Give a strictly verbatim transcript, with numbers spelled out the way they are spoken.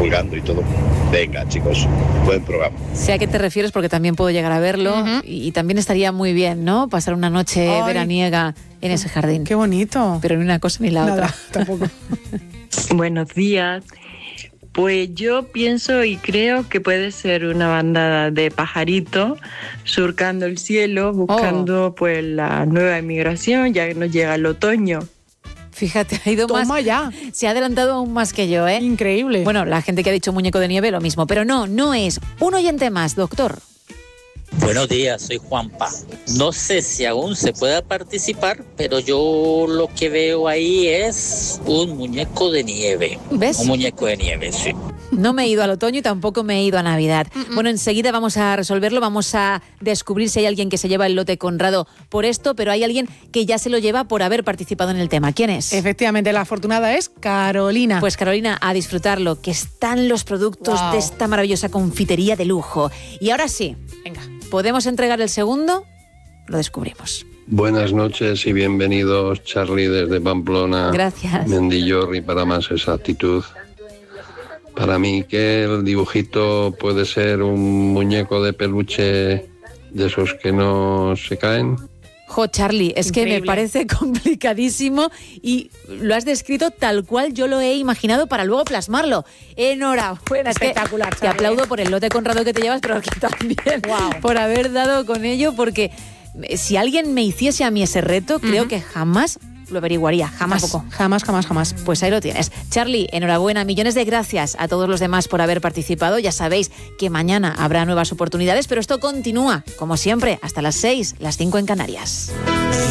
colgando y todo. Venga, chicos, buen programa. Sé a qué te refieres porque también puedo llegar a verlo uh-huh. y, y también estaría muy bien, ¿no? Pasar una noche Ay, veraniega en ese jardín. Qué bonito. Pero ni una cosa ni la Nada, otra. Tampoco. Buenos días. Pues yo pienso y creo que puede ser una bandada de pajaritos surcando el cielo, buscando oh. pues la nueva inmigración, ya que nos llega el otoño. Fíjate, ha ido Toma más. ya. Se ha adelantado aún más que yo, ¿eh? Increíble. Bueno, la gente que ha dicho muñeco de nieve, lo mismo. Pero no, no es. Un oyente más, doctor. Buenos días, soy Juanpa. No sé si aún se pueda participar, pero yo lo que veo ahí es un muñeco de nieve. ¿Ves? Un muñeco de nieve, sí. No me he ido al otoño y tampoco me he ido a Navidad. Mm-mm. Bueno, enseguida vamos a resolverlo, vamos a descubrir si hay alguien que se lleva el lote Conrado por esto, pero hay alguien que ya se lo lleva por haber participado en el tema. ¿Quién es? Efectivamente, la afortunada es Carolina. Pues Carolina, a disfrutarlo, que están los productos wow. de esta maravillosa confitería de lujo. Y ahora sí, venga, ¿podemos entregar el segundo? Lo descubrimos. Buenas noches y bienvenidos, Charlie, desde Pamplona. Gracias. Mendillorri, para más exactitud. Para mí que el dibujito puede ser un muñeco de peluche de esos que no se caen. Jo, Charlie, es Increíble. que me parece complicadísimo y lo has descrito tal cual yo lo he imaginado para luego plasmarlo. Enhorabuena. Espectacular, es que te aplaudo por el lote Conrado que te llevas, pero que también wow. por haber dado con ello, porque si alguien me hiciese a mí ese reto, uh-huh. creo que jamás lo averiguaría, jamás. Tampoco. Jamás, jamás, jamás. Pues ahí lo tienes. Charlie, enhorabuena, millones de gracias a todos los demás por haber participado. Ya sabéis que mañana habrá nuevas oportunidades, pero esto continúa, como siempre, hasta las seis, las cinco en Canarias.